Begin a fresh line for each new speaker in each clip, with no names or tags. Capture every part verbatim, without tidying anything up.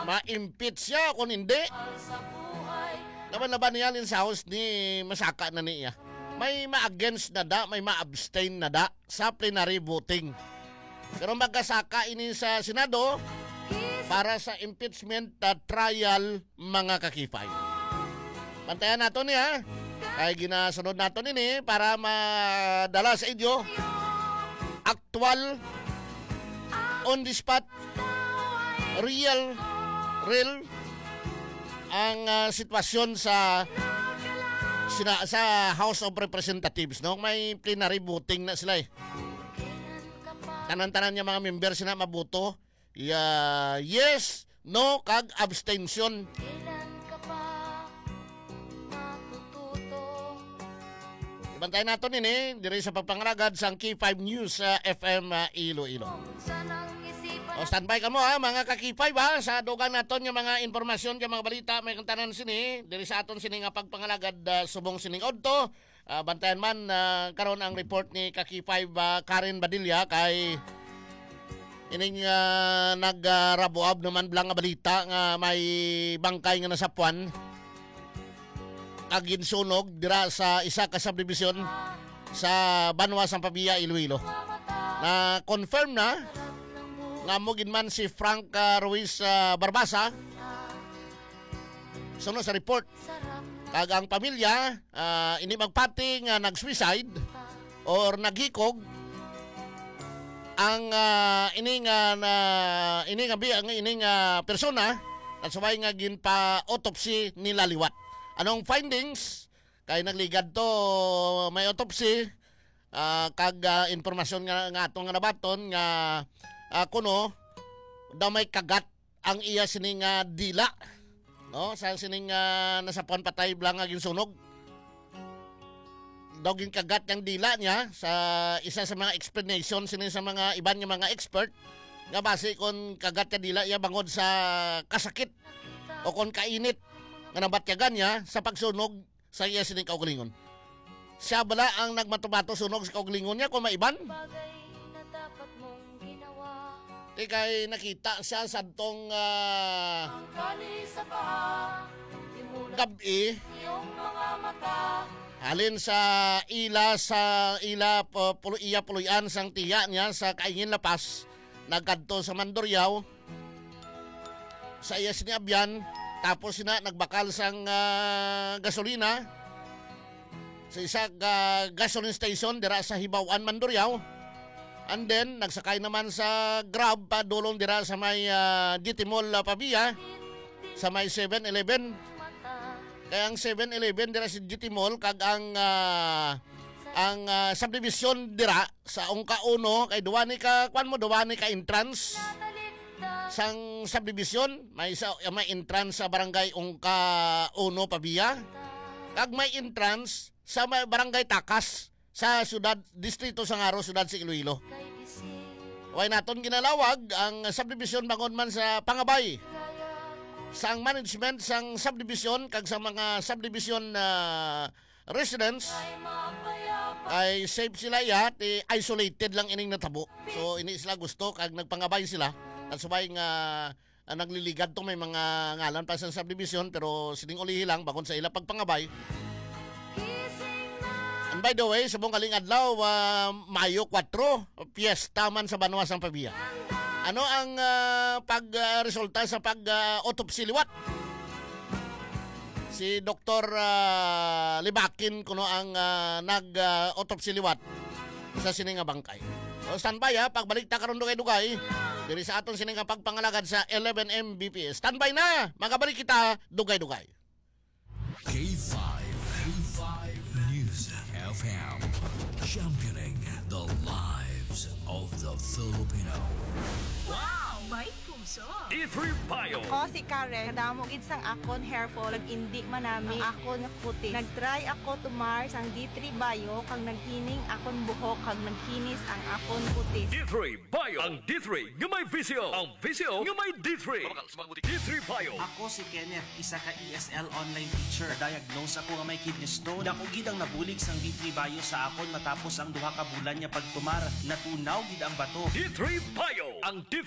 ma-impeach siya kung hindi. Laban-laban niya sa house ni masaka na niya. May ma-against na da, may ma-abstain na da sa plenary voting. Pero magkasaka ini sa Senado para sa impeachment uh, trial mga kakifay. Bantayan nato niya. Ay ginasunod nato nini para madala sa inyo actual on the spot real real ang uh, sitwasyon sa sina, sa House of Representatives, no? May plenary voting na sila eh. Tanan-tanan niya mga member sina mabuto. Yeah, yes, no, kag abstention. Bantayan nato nini diri sa pagpangaragad sa K five News sa uh, F M uh, Iloilo. O standby ka mo ha mga kakipay ba sa dugang naton yung mga informasyon yung mga balita may kantanan sini diri sa aton sini nga pagpangalagad uh, subong sining odto uh, bantayan man uh, karon ang report ni kakipay ba uh, Karen Badilla kay ining uh, nagrabuab uh, naman blang nga balita nga may bangkay nga nasapuan agin sunog dira sa isa ka subdivision sa Banwa Sampaguita Iloilo na confirm na nga mo ginman si Frank uh, Ruiz uh, Barbasa sunod sa report kag ang pamilya uh, ini magpati nga nag-suicide or naghikog ang uh, ini nga na ini nga ang ini nga persona at sabay nga ginpa autopsy nila liwat. Anong findings kay nagligad to may autopsy uh, kag uh, informasyon nga nga atong nga nabaton nga uh, kuno daw may kagat ang iya sining uh, dila no sa sining uh, nasapuan patay blang nga ginsunog daw gin kagat ang dila niya sa isa sa mga explanation sining sa mga iban nga mga expert nga base kon kagat ka dila iya bangod sa kasakit o kon kainit nga nabatyagan niya sa pagsunog sa iya sining kaugalingon. Siya bala ang nagmatubato sunog sa kaugalingon niya kung maiban? Di kay nakita siya sa tong uh, gabi halin sa ila sa ila uh, pulo, iya puluyan sang tiya niya sa kaingin lapas nagkadto sa Mandurriao sa iya siniabyan tapos sina nagbakal sang uh, gasolina sa isa uh, gasoline station dira sa Hibawan, Mandurriao. And then nagsakay naman sa Grab pa dulong dira sa may uh, G T Mall uh, Pavia sa may seven eleven. Kaya ang seven eleven dira sa G T Mall kag ang uh, ang uh, subdivision dira sa Ungka uno kay duwani ka kwan mo duwani ka entrance sang subdivision may sa may entrance sa barangay Ungka uno Pavia kag may entrance sa may barangay Takas sa syudad distrito Sangaro syudad sa Iloilo. Way naton ginalawag ang subdivision bangon man sa Pangabay. Sang management sang subdivision kag sa mga subdivision uh, residents ay safe sila ya ti isolated lang ining natabo. So ini sila gusto kag nagpangabay sila. At sabay nga uh, nagliligad to may mga ngalan pa sa subdivision pero sining ulihi lang bakon sa ila pagpangabay. And by the way, sa buong kaling adlaw, uh, Mayo four, piyesta man sa Banwa Sampaguita. Ano ang uh, pag-resulta uh, sa pag-autopsy uh, liwat? Si Doktor uh, Libakin kuno ang uh, nag-autopsy uh, liwat sa sininga bangkay. So standby ha, pagbalik ta karon dugay-dugay. Diri sa aton sininga pagpangalagad sa eleven M B P S. Standby na, magabalik kita dugay-dugay.
K five, K five News F M, championing the lives of the Filipino.
Wow! May puso!
D three Bio.
Ako si Karen, kadamo gid sang akon hair fall, nag-indi manami ang akon nga kutis. Nag-try ako tumar sang D three Bio kag naghining akon buhok kag naghinis ang akon kutis.
D three Bio. Ang D three nga may visyo. Ang visyo nga may D three. D three Bio.
Ako si Kenneth, isa ka E S L online teacher. Diagnose ako nga may kidney stone. Dako gid ang nabulig sang D three Bio sa akon matapos ang duha ka bulan niya pagtumar. Natunaw gid ang bato.
D three Bio. Ang D three Bio nga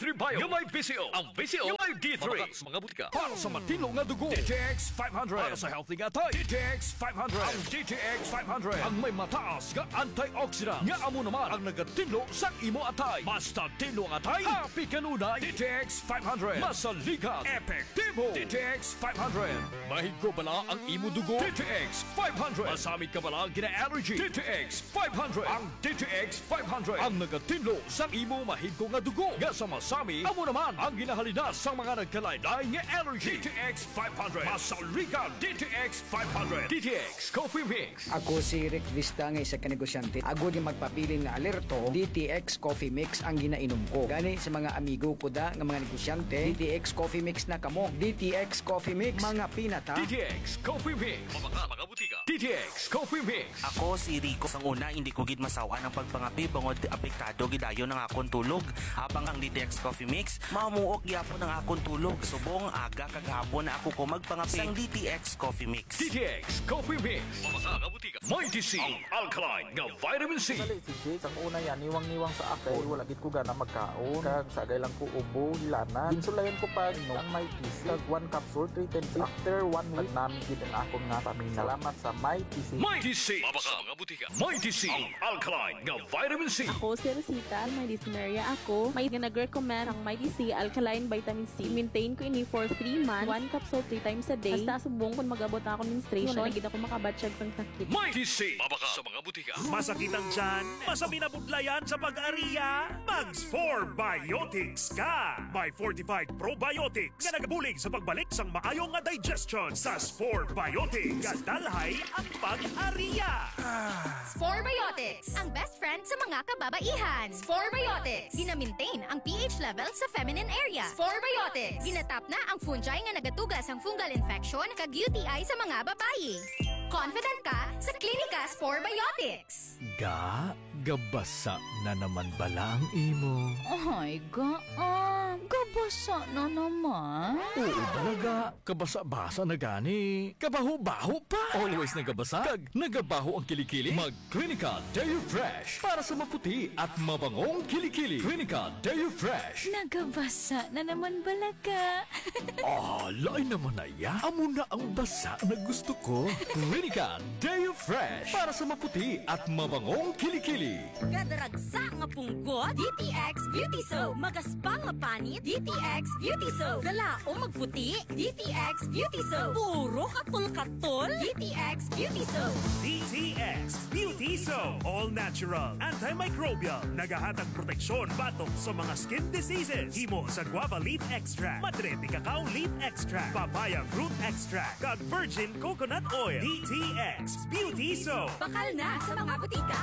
nga may visio. Ang visio nga may D three. Mga butika. Para sa matino nga dugo, D T X five hundred. Para sa healthy nga tay, D T X five hundred. Ang D T X five hundred. Ang may mataas nga antioxidant. Nga amo naman ang nagatinlo sa imo atay. Basta tinlo nga atay, happy kanunay. D T X five hundred. Masalikat, epektibo. D T X five hundred. Mahigko bala ang imo dugo. D T X five hundred. Masamit ka bala gina-allergy. D T X five hundred. Ang D T X five hundred. Ang nagatinlo sa imo mahigko nga dugo. Nga sa masami, amo naman ang ginahalina sa mga nagkalaylay nga allergy. D T X five hundred. Masalikat, D T X five hundred. D T X Coffee Mix.
Ako si Rick Vista nga isa ka negosyante. Ako di magpapili na alerto, D T X Coffee Mix ang ginainom ko. Gani sa mga amigo ko da nga mga negosyante, D T X Coffee Mix na kamo. D T X Coffee Mix, mga pinata.
D T X Coffee Mix. Mga mga butika. D T X Coffee Mix.
Ako si Rico. Sang una, hindi ko gid masawa ng pagpangapi bangod apektado gidayo ng akong tulog. Habang ang D T X Coffee Mix, mamuok gyapon ang akong tulog. Subong aga kagahapon na ako ko magpangapi sang D T X Coffee Mix.
D T X Coffee Mix. Mga mga butika. May D C. Ang alkaline nga vitamin C.
Dali si Jake, ang una yan, niwang-niwang sa akin. Wala gid ko gana magkaon. Kag sagay lang ko ubo, hilana. Ginsulayan ko pa no, ang may T C. Kag one capsule, three ten six. After one week, namin gid ang akong nga paminaw. Salamat sa may T C.
May D C. Mga mga butika. May D C. Ang alkaline nga vitamin C.
Ako si Rosita, may dyspnea ako. May nag-recommend ang may D C Alkaline Vitamin C. Maintain ko ini for three months. One capsule three times a day. Basta subong kung mag-abot na ako menstruation. Wala na ako makabatsyag ng sakit.
May D C. Mga sa mga butika.
Masakit ang tiyan, masami na budlayan sa pag-ariya, Mags four Biotics ka! May fortified probiotics nga nagabulig sa pagbalik sang maayong nga digestion sa four Biotics. Kadalhay ang pag-ariya!
Spore Biotics, ang best friend sa mga kababaihan. Spore Biotics, gina-maintain ang pH level sa feminine area. Spore Biotics, ginatap na ang fungi nga nagatugas ang fungal infection kag U T I sa mga babae. Confident ka sa Klinika Spore Biotics.
Ga, gabasa na naman bala ang imo.
Ay, ga, ah, gabasa na naman.
Oo balaga, kabasa-basa na gani. Kabaho-baho pa. Always nagabasa, kag nagabaho ang kilikili. Mag Klinika Deo Fresh para sa maputi at mabangong kilikili. Klinika Deo Fresh.
Nagabasa na naman balaga.
Ah, lain naman na ya. Amo na ang basa na gusto ko. Klinika Deo Fresh para sa maputi at mabangong kilikili.
Gadaragsa nga punggot, D T X Beauty Soap. Magaspang nga panit, D T X Beauty Soap. Galao magputi, D T X Beauty Soap. Puro katul-katul, D T X Beauty Soap.
D T X Beauty Soap. All natural, antimicrobial, nagahatag proteksyon batok sa mga skin diseases. Himo sa guava leaf extract, madre de cacao leaf extract, papaya fruit extract, kag virgin coconut oil. D T X Beauty Soap.
Bakal na sa mga butika.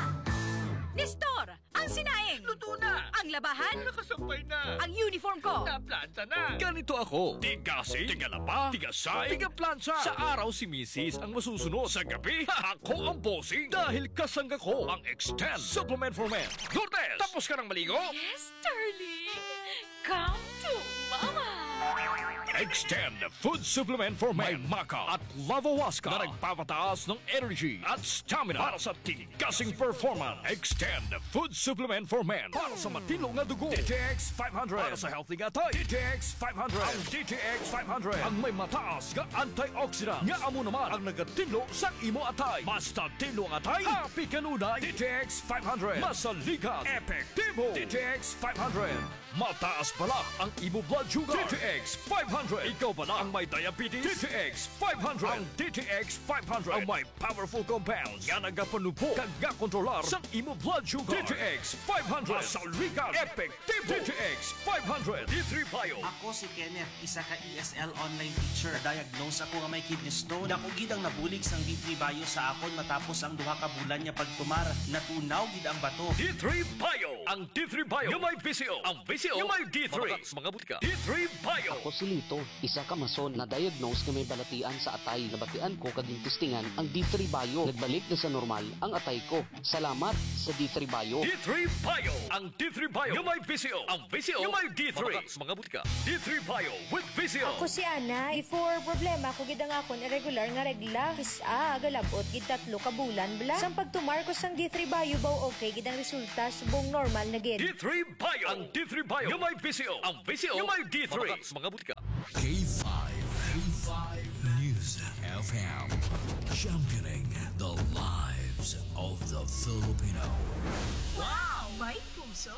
Nestor, ang sinaing.
Luto na.
Ang labahan.
Nakasampay na.
Ang uniform ko.
Naplanta na. Ganito ako. Tigasi, tigalaba, tigasay, tigaplansya. Sa araw si Missus ang masusunod. Sa gabi, ako ang bossing. Dahil kasangga ko ang Extend Supplement for Men. Lourdes, tapos ka ng maligo?
Yes, darling. Come to mama.
Extend Food Supplement for Men. May Maka at Lavawaska na nagpapataas ng energy at stamina para sa tigasing performance. Extend Food Supplement for Men para sa matino nga dugo. D T X five hundred para sa healthy nga tay. D T X five hundred. Ang D T X five hundred ang may mataas nga antioxidant. Nga amo naman ang nagatinlo sa imo atay. Basta tinlo ang atay, happy kanunay. D T X five hundred. Masalikat, epektibo. D T X five hundred. Mataas pala ang imo blood sugar. D T X five hundred. Ikaw pala ang may diabetes. D T X five hundred. Ang D T X five hundred ang may powerful compounds nga nagapanupo kag kontrolar sa imo blood sugar. D T X five hundred. Masalikat, epektibo. D T X five hundred. D three Bio.
Ako si Kenneth, isa ka E S L online teacher. Diagnose ako nga may kidney stone. Dako gid ang nabulig sang D three Bio sa akon matapos ang duha ka bulan niya pagtumar. Natunaw gid ang bato.
D three Bio. Ang D three Bio nga may visio. Ang visio nga may D three. Mga butika. D three Bio.
Ako si Lito,
ato. Isa ka mason na diagnose nga may balatian sa atay. Nabatian ko kaging testingan ang D three Bio. Nagbalik na sa normal ang atay ko. Salamat sa D three Bio.
D three Bio. Ang D three Bio yung may V C O. Ang V C O yung may D three. Mamakas, mga butika. D three Bio with V C O.
Ako si Ana. Before problema ko gid ang akon irregular nga regla. Kisa galabot gid tatlo ka bulan bla. Sang pagtumar ko sang D three Bio baw okay gid ang resulta subong normal na gid.
D three Bio. Ang D three Bio yung may V C O. Ang V C O yung may D three. Mamakas, mga butika.
K five. K five News F M. Championing the lives of the Filipino.
Wow! May puso!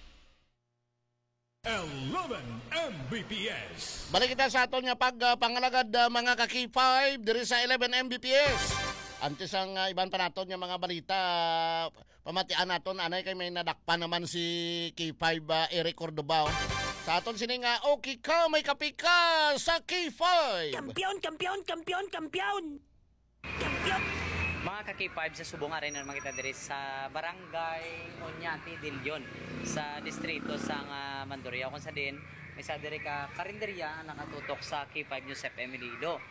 eleven M B P S.
Balik kita sa aton nga pag uh, pangalagad uh, mga ka K five diri sa eleven M B P S. Antes ang uh, iban pa naton nga mga balita, uh, pamatian naton anay kay may nadakpan naman si K five uh, Eric Cordobao. Sa aton sini nga okay ka may kapi ka sa K five.
Kampiyon, kampiyon, kampiyon, kampiyon. Kampiyon.
Mga ka K five sa Subong rin na makita diri sa Barangay Oñati Dilyon sa distrito sa uh, Mandurriao kung sa din may sa diri ka karinderya nakatutok sa K five News F M Iloilo.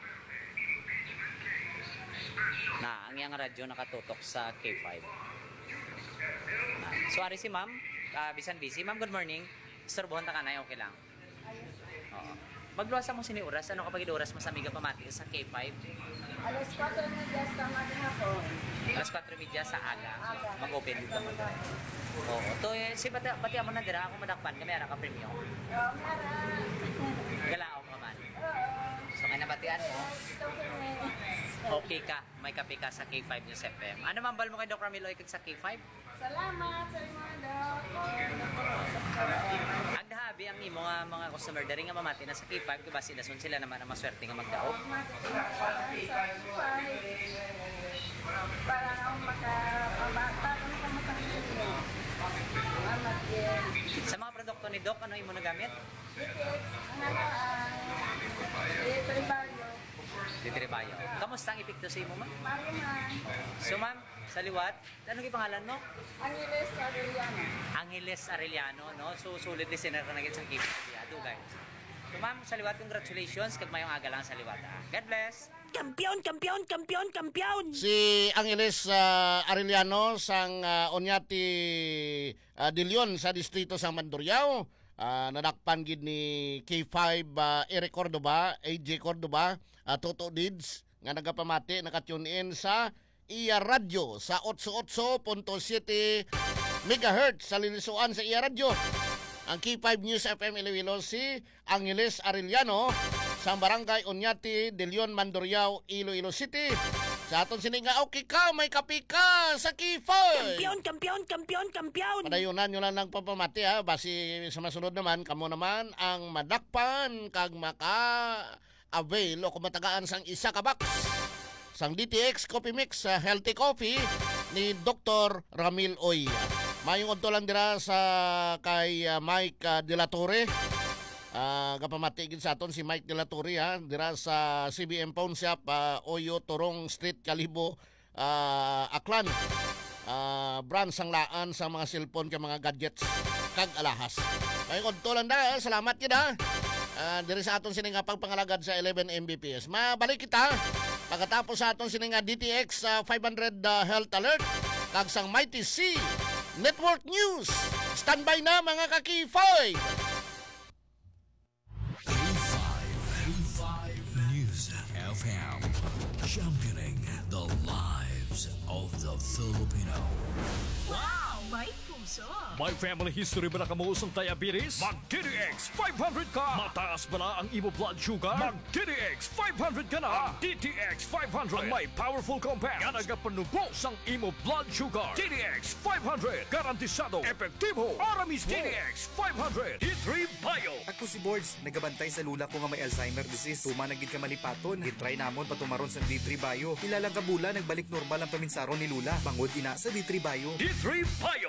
Na ang iyang radyo nakatutok sa K five. Na, so ari si ma'am, uh, bisan busy. Ma'am, good morning. Istorbohon ta kanay okay lang. Oo. Magluwasa mo sini oras, ano kapag oras mo sa amiga pamati sa K five?
Alas kwatro media sa mga hapon.
Alas kwatro media sa aga. Mag-open dito mo. Oo. To eh, si bati, bati mo na dira ako madakpan kami ara ka premium.
Oo, mara.
Galao ka man. So kaya nabatian mo. Okay ka, may kape ka sa K five News F M. Ano man bal mo kay Doc Ramilo ikag sa K five?
Salamat sa mga dok.
Ang dahabi ang imo nga mga customer dari nga mamati na sa K five kay basi dason sila naman ang maswerte nga magdaog.
Para akong makabata kung kamatangin.
Sa mga produkto ni Doc, ano imo nagamit? Ditribayo. Kamusta ang epekto sa imo, ma'am? So, ma'am, sa liwat, ano yung pangalan mo?
Angeles Arellano.
Angeles Arellano, no? So, sulit listener ka na sa K five. Dugay. So, ma'am, sa liwat, congratulations. Kag mayong aga lang sa liwat, ah. God bless.
Kampiyon, kampiyon, kampiyon, kampiyon.
Si Angeles uh, Arellano sang uh, Oñati uh, Dilyon sa distrito sa Mandurriao. Uh, nadakpan gid ni K five uh, Eric Cordoba, A J Cordoba, uh, Toto Dids nga nagapamati nakatune in sa iya radyo sa eighty-eight point seven megahertz sa lilisuan sa iya radyo. Ang K five News F M Iloilo si Angeles Arellano sa Barangay Oñati, Dilyon, Mandurriao, Iloilo City. Sa aton sini nga okay ka, may kapi ka sa K five.
Kampiyon, kampiyon, kampiyon, kampiyon.
Padayunan nyo lang ng papamati ha. Basi sa masunod naman, kamo naman ang madakpan kag maka-avail o kumatagaan sang isa ka box sang D T X Coffee Mix sa Healthy Coffee ni Doctor Ramil Oy. Mayong odto lang dira sa kay uh, Mike uh, De La Torre. Uh, kapamatigid sa aton si Mike De La Torre ha, dira sa C B M Pawn Shop, uh, Oyo, Torong Street, Kalibo, uh, Aklan. Uh, brand sang laan sa mga cellphone kay mga gadgets kag alahas. Mayong odto lang da, salamat gid ha. Uh, diri sa aton sining pagpangalagad sa eleven M B P S. Mabalik kita pagkatapos sa aton sining D T X uh, five hundred uh, Health Alert kag sang Mighty C Network News. Standby na mga ka K five.
K five News F M. Championing the lives of the Filipino.
Wow! May puso!
May family history ba na kamuusong diabetes? Mag-D D X five hundred ka! Mataas ba na ang imo blood sugar? Mag-D D X five hundred ka na! D T X five hundred ang may powerful compound nga nagapanubos ang imo blood sugar. D D X five hundred garantisado, epektibo, para mismo. D D X five hundred D three Bio.
Ako si Boards, nagabantay sa lula ko nga may Alzheimer disease. Tuma nagid ka malipaton. Gitry namon patumaron sa D three Bio. Ilalang kabula nagbalik normal ang paminsaron ni lula. Bangod ina sa D three Bio.
D three Bio, ang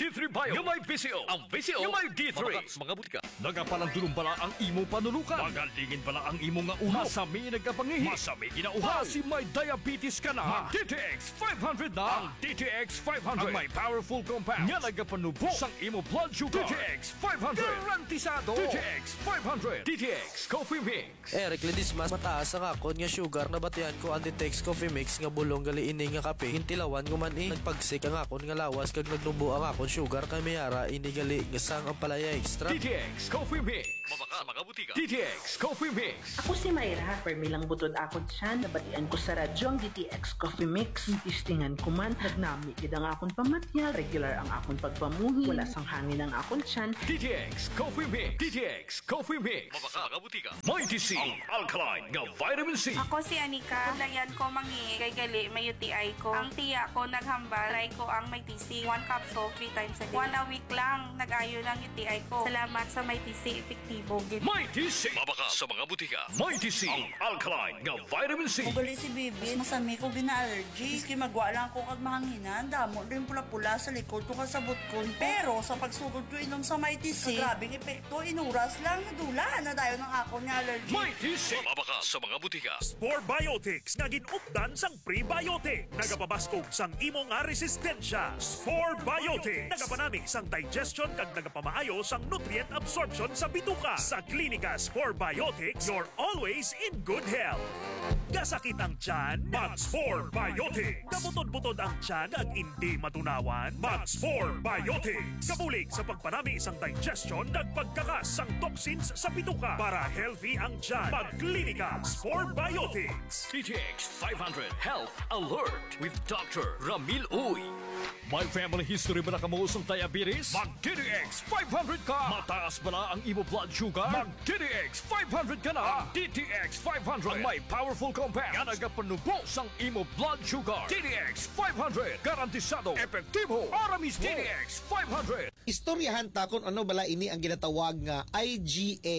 D three Bio yung may V C O. Ang V C O yung may D three. Mabakas mga butika. Nagapalandulong bala ang imo panulukan. Magalingin bala ang imo nga ulo. Masami nagkapangihi. Masami ginauhan. Basi may diabetes ka na. Mag D T X five hundred na. Ang D T X five hundred. Ang may powerful compound. Nga nagapanubo sang imo blood sugar. D T X five hundred. Garantisado. D T X five hundred. D T X Coffee Mix.
Eric Ledismas, mataas ang akon nga sugar na batian ko ang D T X Coffee Mix nga bulong gali ini nga kape. Hintilawan ko man eh. Nagpagsik ang akon nga lawas kag nagnubo ang akon sugar kay mayara ini gali nga sang ang palaya extra.
D T X Coffee Mix. Mabaka mga butika. D T X Coffee Mix.
Ako si Mayra. Permilang butod ako dyan. Nabatian ko sa radyo ang D T X Coffee Mix. Tistingan ko man. Nagnami gid ang akon pamatya. Regular ang akon pagpamuhi. Wala sang hangin ang akon tiyan.
D T X Coffee Mix. D T X Coffee Mix. Mabaka mga butika. Mighty C. Ang alkaline nga vitamin C.
Ako si Anika. Dayan ko mangi. Kay gali may U T I ko. Ang tiya ko naghambal. Try ko ang Mighty C. One capsule three times a day. One a week lang. Nag-ayo ng U T I ko. Salamat sa Mighty C. Epektibo.
Mighty C. Mabaka sa mga butika. Mighty C. Ang alkaline nga vitamin C.
Mugali si Bibi. Masami ko gina-allergy. Iski magwa lang ko kag mahanginan. Damo rin pula-pula sa likod ko kasabot ko. Pero sa pagsugod ko inom sa Mighty C, grabing epekto. Inuras lang. Nadula na dayo ng ako ni allergy.
Mighty C. Mabaka sa mga butika.
Spore Biotics nga ginupdan sang prebiotic. Nagapabaskog sang imo nga resistensya. Spore Biotics. Nagapanamig sang digestion kag nagapamaayo sang nutrient absorption sa bituka. Sa klinika Spore Biotics, you're always in good health. Gasakit ang tiyan, mag Spore Biotics. Kabutod-butod ang tiyan ag hindi matunawan, mag Spore Biotics. Kabulig sa pagpanami sang digestion kag pagkakas sang toxins sa bituka. Para healthy ang tiyan, mag klinika Spore Biotics.
D T X five hundred Health Alert with Doctor Ramil Uy. May family history ba na kamuusong diabetes? Mag D T X five hundred ka! Mataas ba na ang imo blood sugar? Mag D T X five hundred ka na! Ang D T X five hundred ang may powerful compound nga nagapanubo sang imo blood sugar. D T X five hundred. Garantisado, epektibo, para mismo. D T X five hundred.
Istoryahan ta kung ano bala ini ang ginatawag nga I G A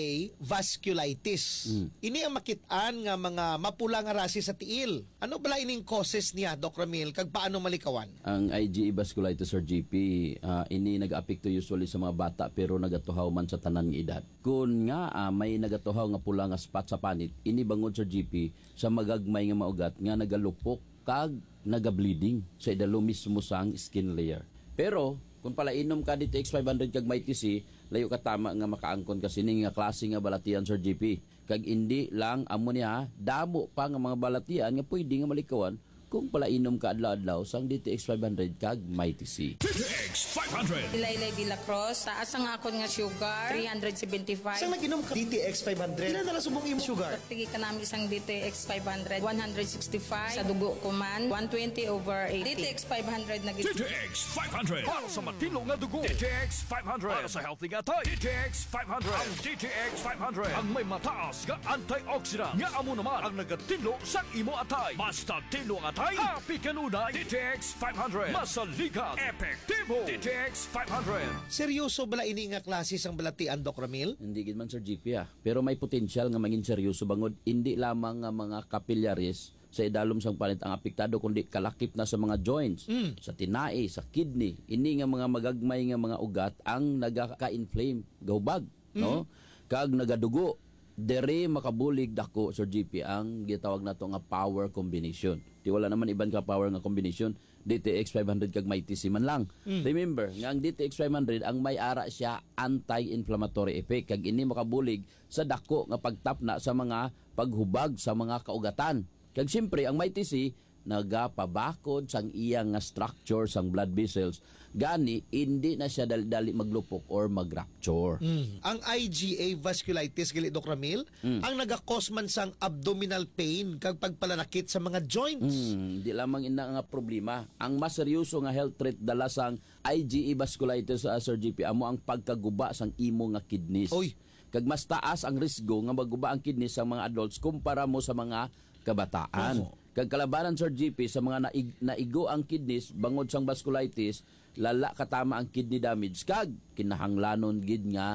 vasculitis. Mm. Ini ang makitaan nga mga mapula nga rasi sa tiil. Ano bala ining causes niya, Doc Ramil, kag paano malikawan?
Ang I G A vasculitis or G P, uh, ini nag-apekto usually sa mga bata pero nagatuhaw man sa tanan nga edad. Kung nga uh, may nagatuhaw nga pula nga spot sa panit, ini bangod sa G P sa magagmay nga maugat nga nagalupok kag naga-bleeding sa idalo mismo sang skin layer. Pero kung pala inom ka D T X five hundred kag Mighty C, layo ka tama nga makaangkon kasi ning nga klase nga balatian sa G P. Kag indi lang amo niya damo pa nga mga balatian nga pwede nga malikawan kung pala inom ka adlaw-adlaw sang D T X five hundred kag Mighty C.
D T X five hundred.
Ilaylay de la Cruz, taas ang akon nga sugar, three seventy-five.
Sang nag-inom ka D T X five hundred? Ilan na lang subong imo sugar?
Tigi ka namin isang D T X five hundred, one sixty-five. Sa dugo ko man, one twenty over eighty. D T X five hundred na
D T X five hundred. Para sa matino nga dugo. D T X five hundred. Para sa healthy nga tayo. D T X five hundred. Ang D T X five hundred. Ang may mataas nga antioxidant. Nga amo naman ang nagatilo sa imo atay. Basta tilo ang atay, happy ka nunay. D T X five hundred. Masaligat. Epektibo. D T X five hundred.
Seryoso bala ini nga klase sang balatian, Doc Ramil?
Hindi gid man Sir G P ah. Pero may potensyal nga mangin seryoso bangod hindi lamang nga mga capillaries sa idalom sang panit ang apektado kundi kalakip na sa mga joints, mm. sa tinai, sa kidney. Ini nga mga magagmay nga mga ugat ang nagaka-inflame, gahubag, mm. no? Kag nagadugo. Dere makabulig dako Sir G P ang gitawag nato nga power combination. Di wala naman iban ka power nga combination. D T X five hundred kag Mighty C man lang. Mm. Remember, nga ang D T X five hundred ang may ara siya anti-inflammatory effect kag ini makabulig sa dako nga pagtapna sa mga paghubag sa mga kaugatan. Kag siyempre ang Mighty C nagapabakod sang iyang nga structure sang blood vessels gani hindi na siya dali-dali maglupok or mag-rupture.
Mm. Ang I G A vasculitis gali Doc Ramil, mm. ang naga-cause man sang abdominal pain kag pagpalanakit sa mga joints.
Mm. Di lamang ina nga problema. Ang mas seryoso nga health threat dala sang I G A vasculitis sa uh, Sir G P amo ang pagkaguba sang imo nga kidneys.
Oy.
Kag mas taas ang risgo nga maguba ang kidneys sa mga adults kumpara mo sa mga kabataan. Oh. Kag kalabanan Sir G P sa mga naig, naigo ang kidneys bangod sang vasculitis, lala katama ang kidney damage kag kinahanglanon gid nga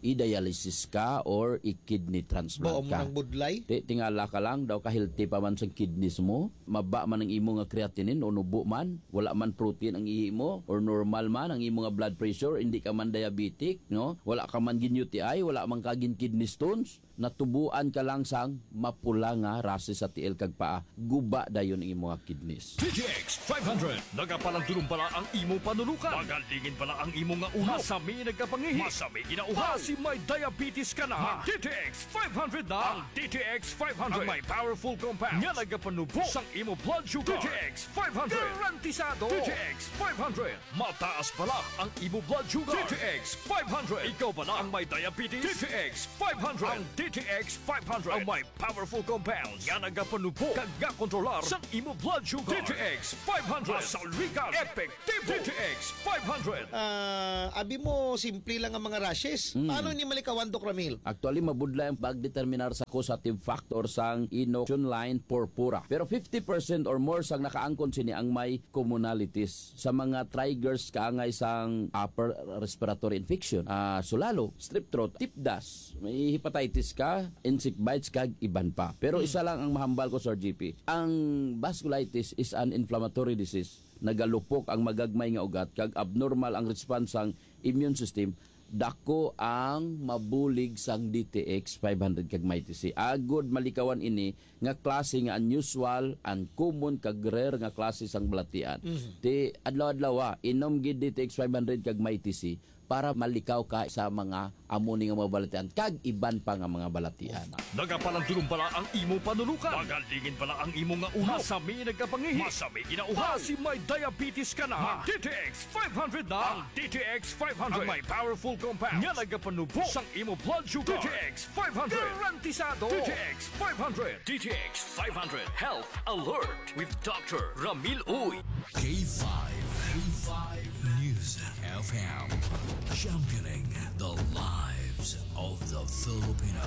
i-dialysis ka or i-kidney transplant
Buo mo
ka.
ng budlay.
Ti, tingala ka lang, daw ka-healthy pa man sa kidneys mo, maba man ang imo nga creatinine o nubo man, wala man protein ang ihi mo, or normal man ang imo nga blood pressure, hindi ka man diabetic, no? Wala ka man gin U T I, wala man ka gin kidney stones, natubuan ka lang sang mapula nga rases sa tiil kag paa, guba dayon ang imo nga kidneys.
D T X five hundred. Nagapalang pala ang imo panulukan. Magalingin pala ang imo nga ulo. Masami nagkapangihi. Masami ginauhaw. Kasi may diabetes ka na. D T X five hundred na. Ang D T X five hundred. Ang may powerful compound. Nga nagapanubo sang imo blood sugar. D T X five hundred. Garantisado. D T X five hundred. Mataas pala ang imo blood sugar. D T X five hundred. Ikaw pala ang may diabetes. D T X five hundred. Ang D T X five hundred. Ang may powerful compounds. Nga nagapanubo. Kag nga kontrolar sang imo blood sugar. D T X five hundred. Masalwikan. Epektibo. D T X five hundred.
Ah, abi mo simple lang ang mga rashes.
Mm.
Paano ni malikawan, Doc Ramil?
Actually, mabudla ang pagdeterminar sa causative factor sang inoculation line purpura. Pero fifty percent or more sang nakaangkon sini ang may commonalities. Sa mga triggers kaangay sang upper respiratory infection, uh, sulalo, strep throat, tipdas, may hepatitis ka, insect bites kag iban pa. Pero isa lang ang mahambal ko, Sir G P. Ang vasculitis is an inflammatory disease. Nagalupok ang magagmay nga ugat kag abnormal ang response sang immune system, dako ang mabulig sang D T X five hundred kag may T C. Agod malikawan ini nga klase nga unusual, uncommon kag rare nga klase sang balatian. Mm-hmm. Ti adlaw-adlaw inom gid D T X five hundred kag may T C para malikaw ka sa mga amuni nga mga balatian kag iban pa nga mga balatian.
Nagapalang pala ang imo panulukan. Magalingin pala ang imo nga ulo. Masami nagkapangihi. Masami ginauhaw. Kasi may diabetes ka na. D T X five hundred na. Ang D T X five hundred. Ang may powerful compound. Nga nagapanubo sang imo blood sugar. D T X five hundred. Garantisado. D T X five hundred. D T X five hundred. Health Alert with Doctor Ramil Uy.
K five. K five News F M. Championing the lives of the Filipino.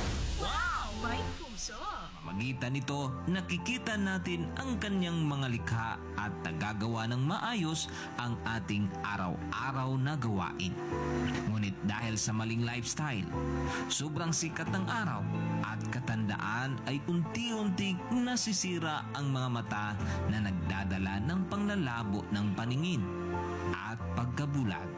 Wow! May puso!
Magitan nito, nakikita natin ang kanyang mga likha at nagagawa ng maayos ang ating araw-araw na gawain. Ngunit dahil sa maling lifestyle, sobrang sikat ng araw at katandaan ay unti-unting nasisira ang mga mata na nagdadala ng panglalabo ng paningin at pagkabulag.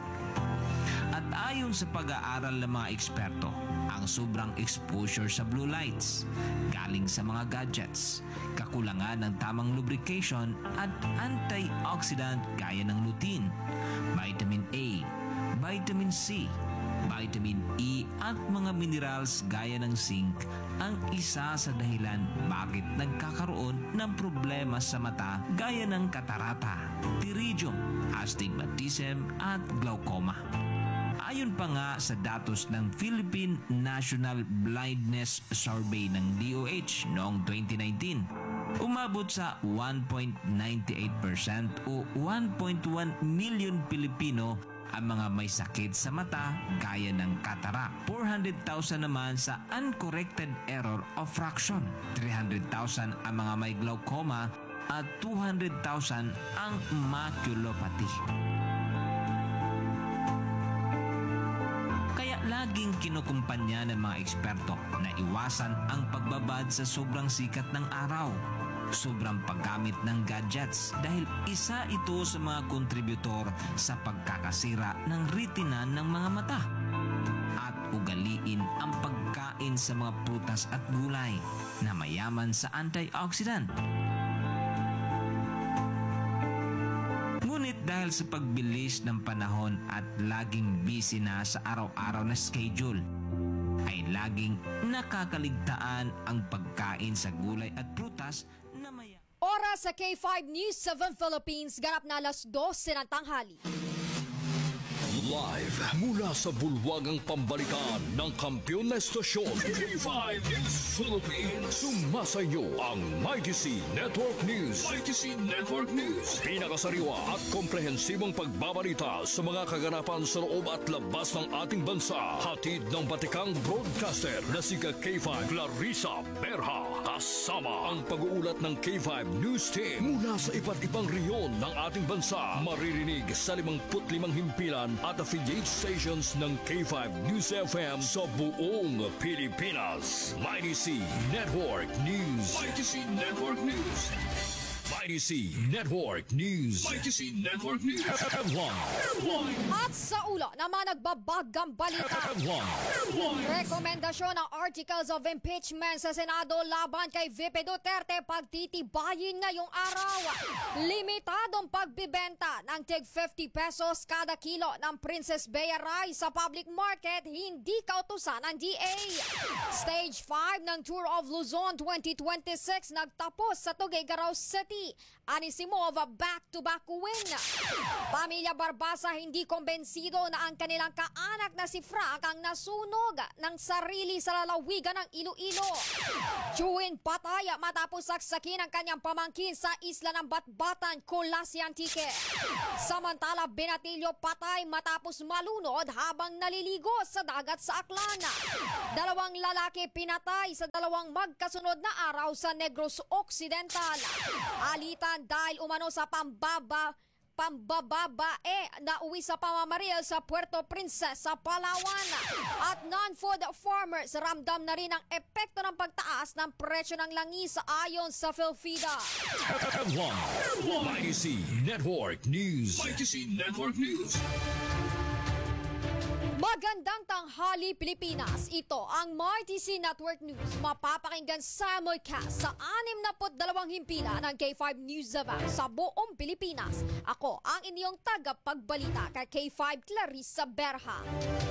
At ayon sa pag-aaral ng mga eksperto, ang sobrang exposure sa blue lights, galing sa mga gadgets, kakulangan ng tamang lubrication at antioxidant gaya ng lutein, vitamin A, vitamin C, vitamin E at mga minerals gaya ng zinc ang isa sa dahilan bakit nagkakaroon ng problema sa mata gaya ng katarata, pterygium, astigmatism at glaucoma. Ayon pa nga sa datos ng Philippine National Blindness Survey ng D O H noong twenty nineteen, umabot sa one point nine eight percent o one point one million Pilipino ang mga may sakit sa mata gaya ng cataract. four hundred thousand naman sa uncorrected error of fraction. three hundred thousand ang mga may glaucoma at two hundred thousand ang maculopathy. Laging kinukumpanya ng mga eksperto na iwasan ang pagbabad sa sobrang sikat ng araw, sobrang paggamit ng gadgets dahil isa ito sa mga kontributor sa pagkakasira ng retina ng mga mata. At ugaliin ang pagkain sa mga prutas at gulay na mayaman sa antioxidant. Ngunit dahil sa pagbilis ng panahon at laging busy na sa araw-araw na schedule, ay laging nakakaligtaan ang pagkain sa gulay at prutas na may...
Oras sa K five News seven Philippines, ganap na alas dose ng tanghali.
Live mula sa bulwagang pambalikan ng kampiyon na estasyon K five News Philippines. Sumasayo ang Mighty C Network News. Mighty C Network News. Pinakasariwa at komprehensibong pagbabalita sa mga kaganapan sa loob at labas ng ating bansa. Hatid ng batikang broadcaster na si K five Clarissa Berha. Kasama ang pag-uulat ng K five News Team mula sa iba't ibang reyon ng ating bansa. Maririnig sa limangput limang himpilan at at affiliate stations ng K five News F M sa buong Pilipinas. Mighty C Network News. Mighty C Network News. Mighty C Network News. Mighty C Network News. Headline.
At sa ulo naman nagbabagang balita.
Headline.
Rekomendasyon ng Articles of Impeachment sa Senado laban kay V P Duterte pagtitibayin ngayong araw. Limitadong pagbibenta ng tig fifty pesos kada kilo ng Princess Bea rice sa public market hindi kautusan ng D A. Stage five ng Tour of Luzon twenty twenty-six nagtapos sa Tuguegarao City. Anisimov back-to-back win. Pamilya Barbasa hindi kombensido na ang kanilang kaanak na si Frank ang nasunog ng sarili sa lalawigan ng Iloilo. Chewin patay matapos saksakin ang kanyang pamangkin sa isla ng Batbatan, Colas Antique. Samantala, Binatilyo patay matapos malunod habang naliligo sa dagat sa Aklan. Dalawang lalaki pinatay sa dalawang magkasunod na araw sa Negros Occidental. Alitan dahil umano sa pambaba pambababae na uwi sa pamamaril sa Puerto Princesa, Palawan. At non-food farmers ramdam na rin ang epekto ng pagtaas ng presyo ng langis ayon sa PhilFida.
Headline. Mighty C Network News. Mighty C Network News.
Magandang tanghali, Pilipinas. Ito ang Mighty C Network News. Mapapakinggan simulcast sa anim na dalawang himpila ng K five News Zava sa buong Pilipinas. Ako ang inyong tagapagbalita kay K five Clarissa Berha.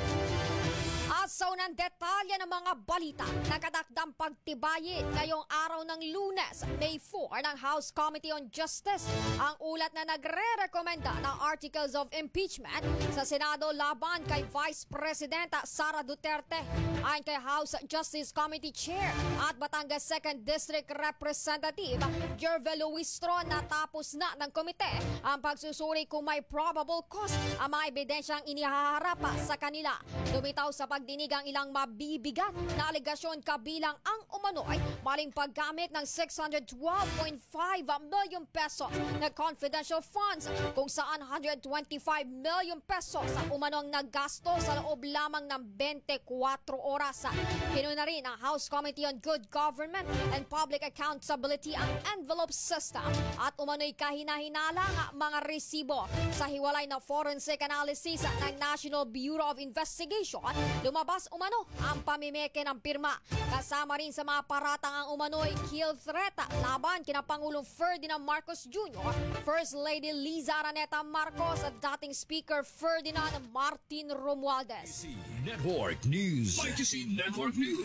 At sa unang detalye ng mga balita, nakadakdang pagtibayin ngayong araw ng Lunes, May four ng House Committee on Justice ang ulat na nagre-rekomenda ng Articles of Impeachment sa Senado laban kay Vice President Sara Duterte. Ayon kay House Justice Committee Chair at Batangas second District Representative Jerve Luistro, natapos na ng komite ang pagsusuri kung may probable cause ang mga ebidensyang inihaharap sa kanila. Lumitaw sa pagdinig ang ilang mabibigat na alegasyon kabilang ang umano'y maling paggamit ng six hundred twelve point five million pesos na confidential funds kung saan one hundred twenty-five million pesos ang umanong naggasto sa loob lamang ng twenty-four oras. Kinuna rin ang House Committee on Good Government and Public Accountability ang envelope system at umano'y kahina-hinalang mga resibo. Sa hiwalay na forensic analysis ng National Bureau of Investigation, lumabas umano ang pamimeke ng pirma. Kasama rin sa mga paratang ang umano'y kill threat laban kina Pangulong Ferdinand Marcos Junior, First Lady Liza Araneta Marcos at dating Speaker Ferdinand Martin Romualdez.
Network News. Mighty C Network News.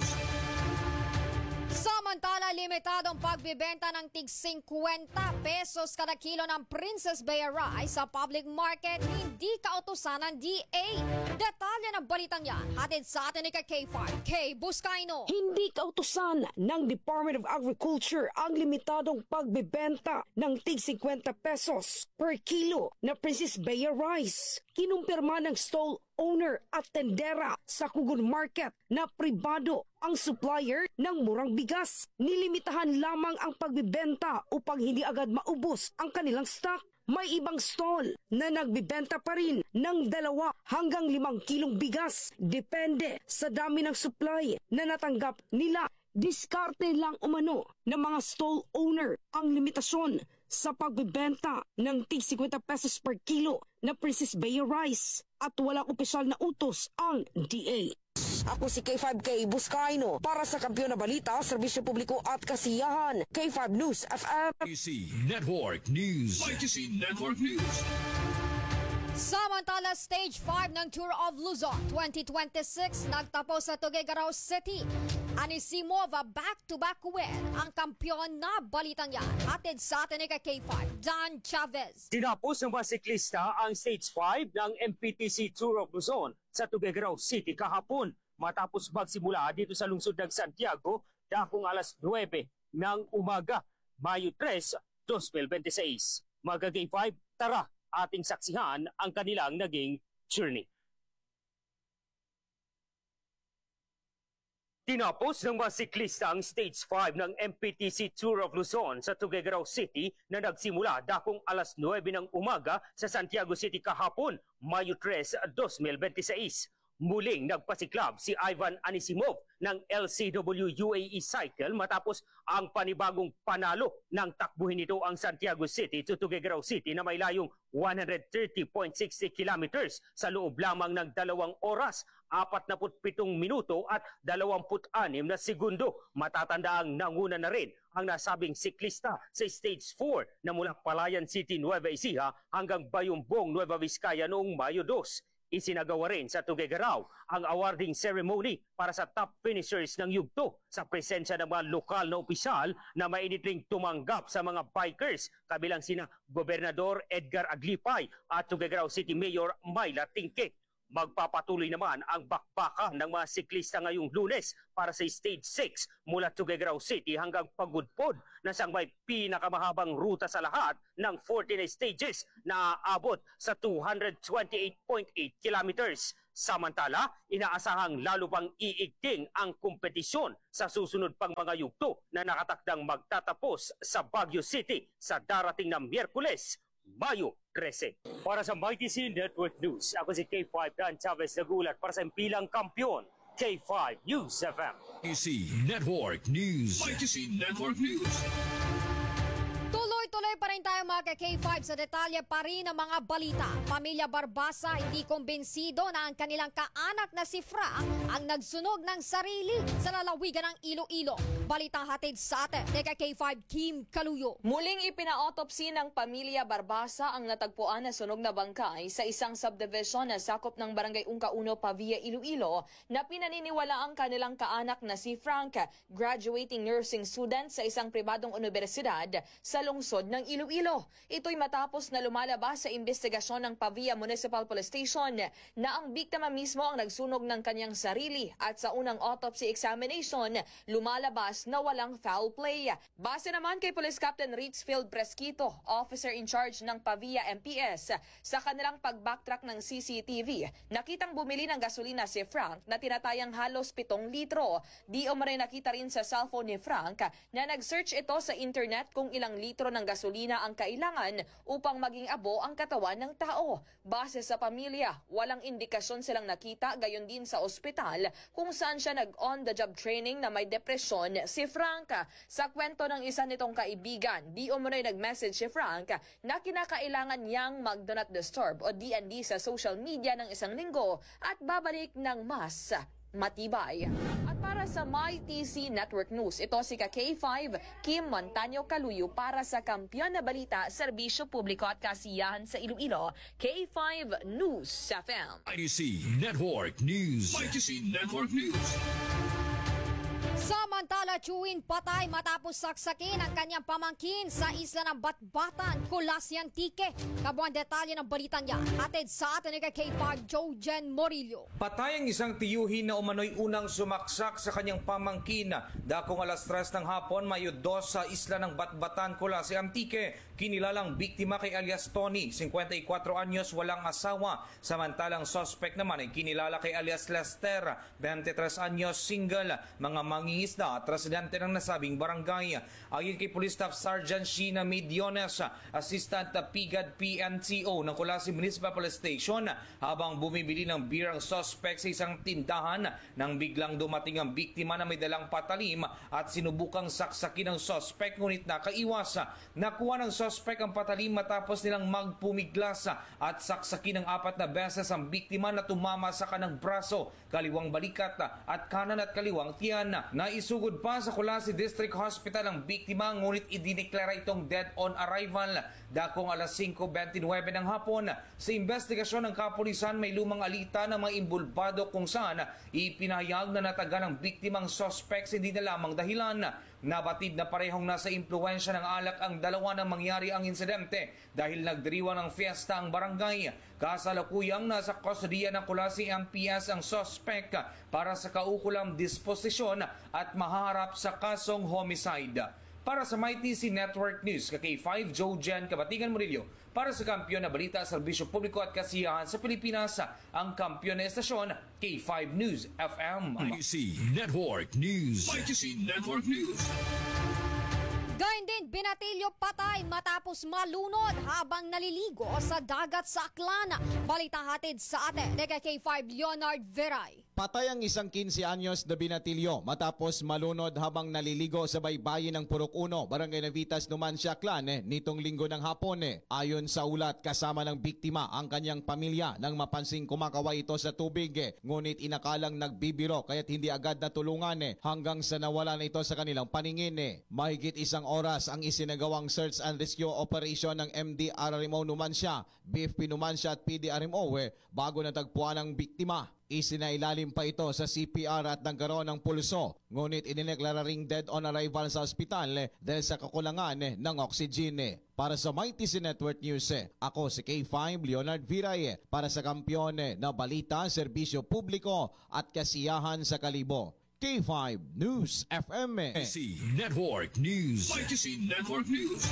Samantala, limitadong pagbibenta ng tig fifty pesos kada kilo ng Princess Bea rice sa public market hindi kautusan ng D A. Detalye ng balitang yan, hatid sa atin ni K five, K Buscaino.
Hindi kautusan ng Department of Agriculture ang limitadong pagbibenta ng tig fifty pesos per kilo na Princess Bea rice. Kinumpirma ng stall owner at tendera sa Kugon Market na pribado ang supplier ng murang bigas. Nilimitahan lamang ang pagbibenta upang hindi agad maubos ang kanilang stock. May ibang stall na nagbibenta pa rin ng dalawa hanggang limang kilong bigas. Depende sa dami ng supply na natanggap nila. Diskarte lang umano ng mga stall owner ang limitasyon sa pagbibenta ng tig fifty pesos per kilo na Princess Bea rice at walang opisyal na utos ang D A. Ako si K five K Buscaino para sa Kampiyon na Balita, Serbisyo Publiko at Kasiyahan. K five News F M.
Mighty C Network News. Mighty C Network News.
Samantala, Stage five ng Tour of Luzon twenty twenty-six nagtapos sa Tuguegarao City. Anisimova back-to-back win ang kampiyon na balitang yan. Hatid sa atin ni K five, Dan Chavez.
Tinapos ng mga siklista ang Stage five ng M P T C Tour of Luzon sa Tuguegarao City kahapon matapos magsimula dito sa lungsod ng Santiago dakong alas nuwebe ng umaga, Mayo tres, twenty twenty-six. Mga K five, tara ating saksihan ang kanilang naging journey. Tinapos ng mga siklista ang Stage five ng M P T C Tour of Luzon sa Tuguegarao City na nagsimula dakong alas nuwebe ng umaga sa Santiago City kahapon, Mayo tres, dos mil dalawampu't sais. Muling nagpasiklab si Ivan Anisimov ng L C W U A E Cycle matapos ang panibagong panalo ng takbuhin nito ang Santiago City to Tuguegarao City na may layong one hundred thirty point six zero kilometers sa loob lamang ng dalawang oras, apat na pitong minuto at dalawampu't anim na segundo. Matatandaang nanguna na rin ang nasabing siklista sa Stage four na mula Palayan City, Nueva Ecija hanggang Bayumbong, Nueva Vizcaya noong Mayo two. Isinagawa rin sa Tuguegarao ang awarding ceremony para sa top finishers ng yugto sa presensya ng mga lokal na opisyal na mainit ring tumanggap sa mga bikers, kabilang sina Gobernador Edgar Aglipay at Tuguegarao City Mayor Myla Tingke. Magpapatuloy naman ang bakbakan ng mga siklista ngayong Lunes para sa Stage six mula Tuguegarao City hanggang Pagudpod na siyang may pinakamahabang ruta sa lahat ng fourteen stages na aabot sa two hundred twenty-eight point eight kilometers. Samantala, inaasahang lalo pang iigting ang kompetisyon sa susunod pang mga yugto na nakatakdang magtatapos sa Baguio City sa darating na Miyerkules, Mayo trese. Para sa M T C Network News, ako si K five Dan Chavez nagulat para sa impilang kampiyon, K five News F M.
M T C Network News. M T C Network News.
Tuloy-tuloy pa rin tayo mga K five sa detalye pa rin ng mga balita. Pamilya Barbasa hindi kumbensido na ang kanilang kaanak na si Frank ang nagsunog ng sarili sa lalawigan ng Iloilo. Balitang hatid sa atin ni K five Kim Kaluyo.
Muling ipina-autopsy ng pamilya Barbasa ang natagpuan na sunog na bangkay sa isang subdivision na sakop ng Barangay Ungca uno, Pavia, Iloilo na pinaniniwala ang kanilang kaanak na si Frank, graduating nursing student sa isang pribadong universidad sa lungsod ng Iloilo. Ito'y matapos na lumalabas sa investigasyon ng Pavia Municipal Police Station na ang biktima mismo ang nagsunog ng kanyang sarili at sa unang autopsy examination, lumalabas na walang foul play. Base naman kay Police Captain Ritzfield Presquito, officer in charge ng Pavia M P S, sa kanilang pag-backtrack ng C C T V, nakitang bumili ng gasolina si Frank na tinatayang halos pitong litro. Di umano'y nakita rin sa cellphone ni Frank na nag-search ito sa internet kung ilang litro ng gasolina ang kailangan upang maging abo ang katawan ng tao. Base sa pamilya, walang indikasyon silang nakita, gayon din sa ospital kung saan siya nag-on-the-job training na may depresyon si Frank. Sa kwento ng isa nitong kaibigan, di umano'y nag-message si Frank na kinakailangan niyang mag-do not disturb o D N D sa social media ng isang linggo at babalik ng mas matibay. At para sa M T C Network News, ito si K five Kim Montaño Kaluyo para sa Kampiyon na Balita, Serbisyo Publiko at Kasiyahan sa Iloilo, K five News F M.
M T C Network News. M T C Network News.
Samantala, Chewin patay matapos saksakin ang kanyang pamangkin sa isla ng Batbatan, Colas Antique. Kabuang detalye ng balita niya, atid sa atin ni K five Jojen Morillo.
Patay ang isang tiyuhin na umano'y unang sumaksak sa kanyang pamangkin dakong alas tres ng hapon, Mayo dos sa isla ng Batbatan, Colas Antique. Kinilalang biktima kay alias Tony, fifty-four anyos, walang asawa. Samantalang suspect naman ay kinilala kay alias Lester, twenty-three anyos, single, mga mangingisda at residente ng nasabing barangay. Ayon kay Police Staff Sergeant Sheena Mediones, Assistant P G A D P N C O ng Colasi Municipal Police Station, habang bumibili ng beer ang suspect sa isang tindahan nang biglang dumating ang biktima na may dalang patalim at sinubukang saksakin ng suspect ngunit nakaiwas. Nakuha ng suspect ang patalim matapos nilang magpumiglas at saksakin ng apat na beses ang biktima na tumama sa kanang braso, kaliwang balikat at kanan at kaliwang tiyan. Naisugod pa sa Colasi District Hospital ang biktima ngunit idineklara itong dead on arrival dakong alas five twenty-nine ng hapon. Sa investigasyon ng kapulisan, may lumang alita ng mga imbulbado kung saan ipinahayag na nataga ng biktimang suspects hindi na lamang dahilan. Nabatid na parehong nasa impluensya ng alak ang dalawa nang mangyari ang insidente dahil nagdiriwang ng fiesta ang barangay. Kasalukuyang nasa kustodiya ng Colasi M P S ang suspect para sa kaukulang disposisyon at maharap sa kasong homicide. Para sa My T C Network News, ka K five Joe Jan Kabatigan Murillo. Para sa kampiyon na balita, serbisyo publiko at kasiyahan sa Pilipinas, ang kampiyon na estasyon, K five News F M.
My T C Network News. My T C Network News.
Gayun din, binatilyo patay matapos malunod habang naliligo sa dagat sa Aklan. Balita hatid sa atin, K five Leonard Veray.
Patay ang isang quince anyos na binatilyo matapos malunod habang naliligo sa baybayin ng Purok Uno, Barangay Navitas, Numancia, Aklan eh, nitong linggo ng hapon. Eh. Ayon sa ulat, kasama ng biktima ang kanyang pamilya nang mapansing kumakaway ito sa tubig. Eh. Ngunit inakalang nagbibiro kaya't hindi agad natulungan eh, hanggang sa nawala na ito sa kanilang paningin. Eh. Mahigit isang oras ang isinagawang search and rescue operation ng M D R R M O Numancia, B F P Numancia at P D R M O eh, bago natagpuan ang biktima. Isinailalim pa ito sa C P R at nagkaroon ng pulso. Ngunit inideklara ring dead on arrival sa ospital eh, dahil sa kakulangan eh, ng oxygen. Eh. Para sa My T C Network News, eh, ako si K five Leonard Viray eh, para sa kampiyon eh, na balita, serbisyo publiko at kasiyahan sa Kalibo. K five News F M. Eh.
My T C Network News. My T C Network News.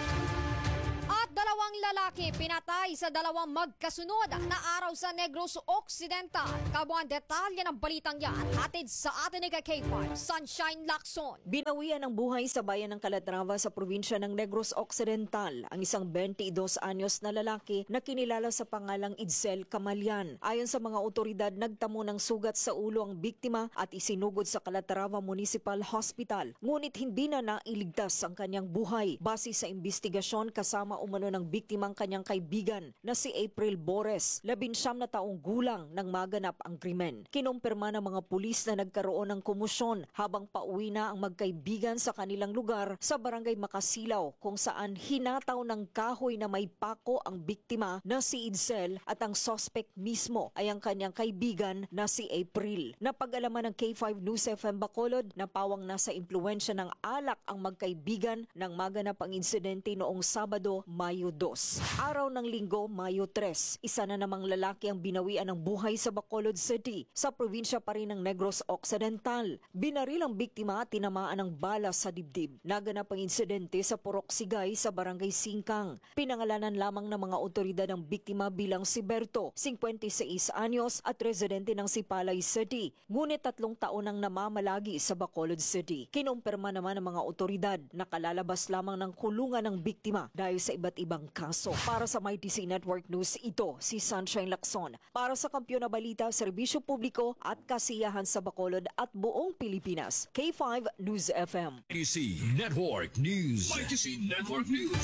At dalawang lalaki pinatay sa dalawang magkasunod na araw sa Negros Occidental. Kabuang detalye ng balitang yan hatid sa atin ni K five Sunshine Lacson.
Binawian ng buhay sa bayan ng Calatrava sa probinsya ng Negros Occidental ang isang twenty-dos anyos na lalaki na kinilala sa pangalang Idsel Camalyan. Ayon sa mga otoridad, nagtamo ng sugat sa ulo ang biktima at isinugod sa Calatrava Municipal Hospital. Ngunit hindi na nailigtas ang kanyang buhay. Base sa investigasyon, kasama umano ng biktimang kanyang kaibigan na si April Bores, labinsyam na taong gulang nang maganap ang krimen. Kinumpirma ng mga pulis na nagkaroon ng komosyon habang pauwi na ang magkaibigan sa kanilang lugar sa Barangay Makasilaw, kung saan hinataw ng kahoy na may pako ang biktima na si Idsel at ang suspect mismo ay ang kanyang kaibigan na si April. Napag-alaman ng K five News F M Bacolod na pawang nasa impluensya ng alak ang magkaibigan nang maganap ang insidente noong Sabado, Mayo dos. Araw ng Linggo, Mayo tres, isa na namang lalaki ang binawian ng buhay sa Bacolod City, sa probinsya pa rin ng Negros Occidental. Binaril ang biktima at tinamaan ng bala sa dibdib. Naganap ang insidente sa Purok Sigay sa Barangay Singkang. Pinangalanan lamang ng mga otoridad ang biktima bilang si Berto, fifty-six anyos at residente ng Sipalay City. Ngunit tatlong taon ang namamalagi sa Bacolod City. Kinumpirma naman ng mga otoridad na kalalabas lamang ng kulungan ng biktima dahil sa iba't ibang kaso. Para sa My T C Network News, ito si Sunshine Lacson. Para sa kampiyon na balita, serbisyo publiko at kasiyahan sa Bacolod at buong Pilipinas. K five News F M.
My T C Network News. My T C Network News.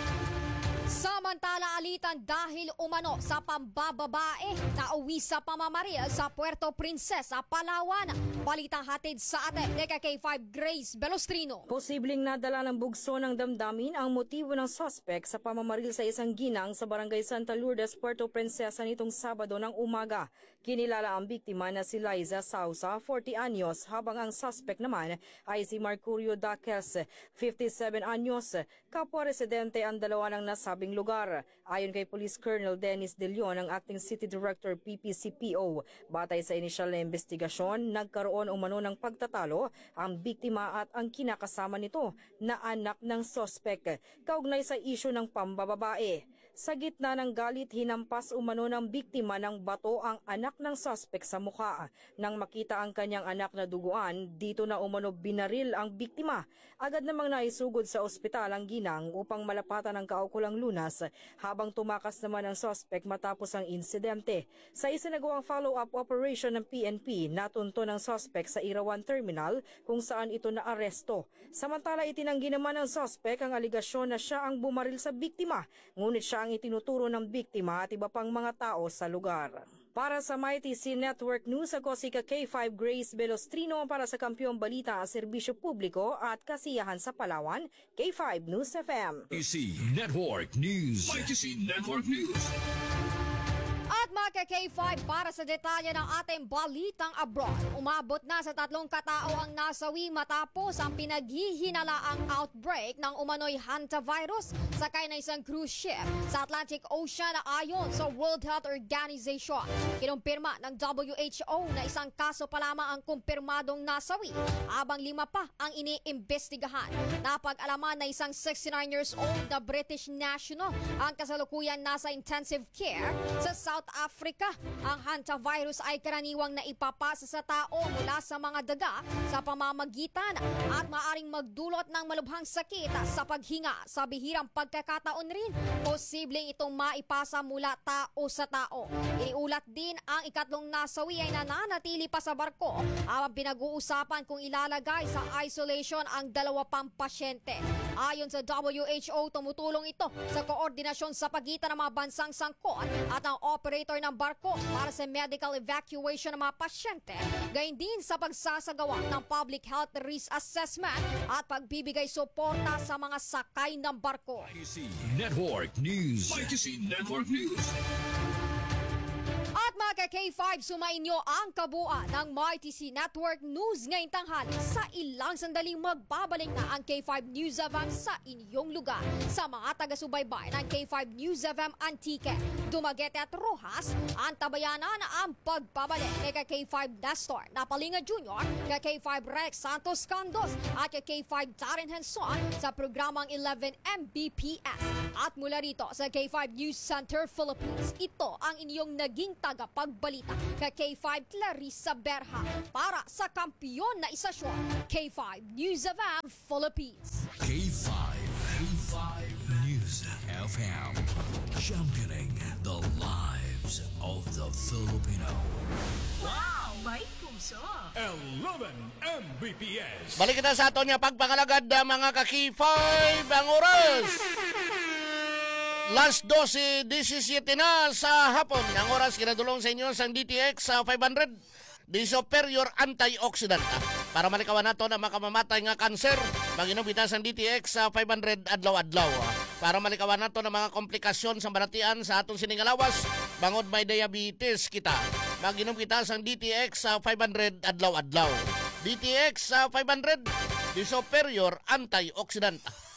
Samantala, alitan dahil umano sa pambababae na uwi sa pamamaril sa Puerto Princesa, Palawan. Balitang hatid sa atin, K five Grace Belostrino.
Posibleng nadala ng bugso ng damdamin ang motibo ng suspect sa pamamaril sa isang ginang sa Barangay Santa Lourdes, Puerto Princesa nitong Sabado ng umaga. Kinilala ang biktima na si Liza Sausa, forty anyos, habang ang suspect naman ay si Mercurio Daques, fifty-seven anyos. Kapwa residente ang dalawa ng nasabing lugar. Ayon kay Police Colonel Dennis De Leon, ang Acting City Director P P C P O, batay sa inisyal na investigasyon, nagkaroon umano ng pagtatalo ang biktima at ang kinakasama nito na anak ng suspect, kaugnay sa isyu ng pambababae. Sa gitna ng galit, hinampas umano ng biktima ng bato ang anak ng suspect sa mukha. Nang makita ang kanyang anak na duguan, dito na umano binaril ang biktima. Agad namang naisugod sa ospital ang ginang upang malapatan ang kaukulang lunas, habang tumakas naman ang suspect matapos ang insidente. Sa isinagawang follow-up operation ng P N P, natunto ng suspect sa Irawan Terminal kung saan ito naaresto. Samantala, itinanggi naman ng suspect ang aligasyon na siya ang bumaril sa biktima, ngunit siya ang itinuturo ng biktima at iba pang mga tao sa lugar. Para sa My T C Network News, ako si K five Grace Belostrino para sa Kampiyong Balita, Serbisyo Publiko at Kasiyahan sa Palawan, K five News F M.
My T C Network News. My T C Network News.
At At mga K five, para sa detalye ng ating balitang abroad, umabot na sa tatlong katao ang nasawi matapos ang pinaghihinalaang outbreak ng umano'y hantavirus sakay na isang cruise ship sa Atlantic Ocean ayon sa World Health Organization. Kinumpirma ng W H O na isang kaso pa lamang ang kumpirmadong nasawi habang lima pa ang iniimbestigahan. Napag-alaman na isang sixty-nine years old na British national ang kasalukuyan nasa intensive care sa South Africa. Ang hantavirus ay karaniwang naipapasa sa tao mula sa mga daga sa pamamagitan at maaring magdulot ng malubhang sakit sa paghinga. Sa bihirang pagkakataon rin, posibleng itong maipasa mula tao sa tao. Iniulat din ang ikatlong nasawi ay nananatili pa sa barko habang pinag-uusapan kung ilalagay sa isolation ang dalawa pang pasyente. Ayon sa W H O, tumutulong ito sa koordinasyon sa pagitan ng mga bansang sangkot at ang operator ng barko para sa medical evacuation ng mga pasyente, gayon din sa pagsasagawa ng public health risk assessment at pagbibigay suporta sa mga sakay ng barko.
Network News. Y T C Network News.
At mga K five, sumainyo ang kabuuan ng M Y T C Network News ngayong tanghali. Sa ilang sandaling magbabalik na ang K five News F M sa inyong lugar. Sa mga taga-subaybay ng K five News F M Antique, Dumaguete at Rojas, ang tabayanan ang pagbabalik ni K five Nestor Napalinga Junior, K five Rex Santos Candos at K five Darren Henson sa programang eleven M B P S. At mula rito sa K five News Center Philippines, ito ang inyong naging tagapagbalita kay K five Clarissa Berha para sa kampiyon na isasyon K five News F M Philippines.
K five. K five News F M. Championing the lives of the Filipino.
Wow! May puso!
eleven M B P S.
Balik kita sa ato niya pagpangalagad mga ka-K five ang oras. Last twelve seventeen na sa hapon. Ang oras kinadulong sa inyo sa D T X sa five hundred di superior antioxidant. Para malikawan nato na makamamatay nga kanser, mag-inom kita sa D T X sa five hundred adlaw-adlaw. Para malikawan nato na mga komplikasyon sa banatian sa atong siningalawas, bangod may diabetes kita, mag-inom kita sa D T X sa five hundred adlaw-adlaw. D T X sa five hundred di superior antioxidant.